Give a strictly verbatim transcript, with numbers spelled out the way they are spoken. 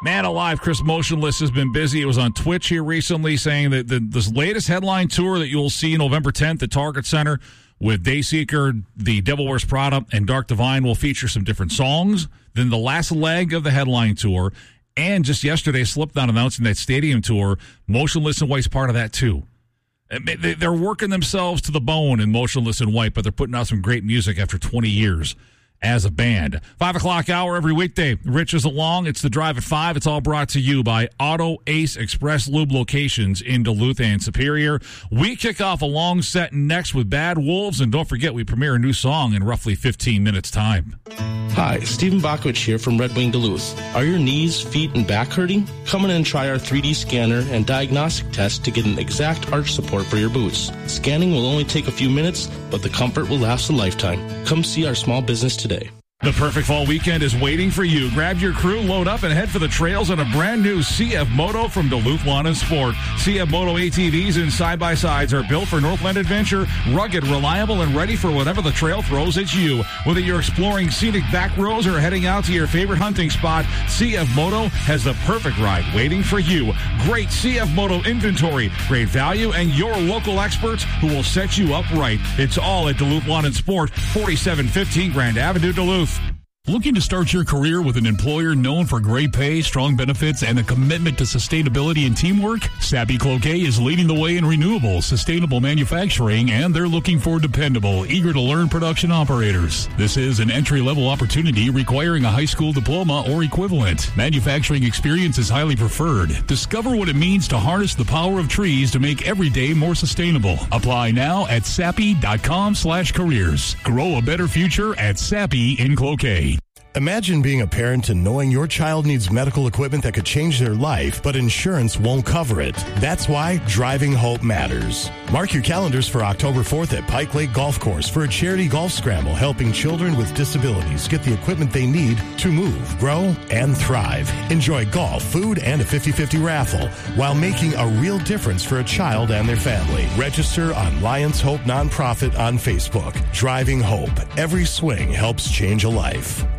Man alive, Chris Motionless has been busy. It was on Twitch here recently saying that the, this latest headline tour that you'll see November tenth at Target Center with Dayseeker, The Devil Wears Prada, and Dark Divine will feature some different songs than the last leg of the headline tour. And just yesterday, Slipknot announcing that stadium tour. Motionless in White's part of that, too. They're working themselves to the bone in Motionless in White, but they're putting out some great music after twenty years as a band. Five o'clock hour every weekday. Rich is along. It's the Drive at Five. It's all brought to you by Auto Ace Express Lube locations in Duluth and Superior. We kick off a long set next with Bad Wolves, and don't forget we premiere a new song in roughly fifteen minutes time. Hi, Stephen Bakovich here from Red Wing Duluth. Are your knees, feet, and back hurting? Come in and try our three D scanner and diagnostic test to get an exact arch support for your boots. Scanning will only take a few minutes, but the comfort will last a lifetime. Come see our small business today. The perfect fall weekend is waiting for you. Grab your crew, load up, and head for the trails on a brand new C F Moto from Duluth Lawn and Sport. C F Moto A T Vs and side-by-sides are built for Northland adventure, rugged, reliable, and ready for whatever the trail throws at you. Whether you're exploring scenic back roads or heading out to your favorite hunting spot, C F Moto has the perfect ride waiting for you. Great C F Moto inventory, great value, and your local experts who will set you up right. It's all at Duluth Lawn and Sport, forty-seven fifteen Grand Avenue, Duluth. Looking to start your career with an employer known for great pay, strong benefits, and a commitment to sustainability and teamwork? Sappi Cloquet is leading the way in renewable, sustainable manufacturing, and they're looking for dependable, eager-to-learn production operators. This is an entry-level opportunity requiring a high school diploma or equivalent. Manufacturing experience is highly preferred. Discover what it means to harness the power of trees to make every day more sustainable. Apply now at sappi.com slash careers. Grow a better future at Sappi in Cloquet. Imagine being a parent and knowing your child needs medical equipment that could change their life, but insurance won't cover it. That's why Driving Hope matters. Mark your calendars for October fourth at Pike Lake Golf Course for a charity golf scramble helping children with disabilities get the equipment they need to move, grow, and thrive. Enjoy golf, food, and a fifty-fifty raffle while making a real difference for a child and their family. Register on Lions Hope Nonprofit on Facebook. Driving Hope. Every swing helps change a life.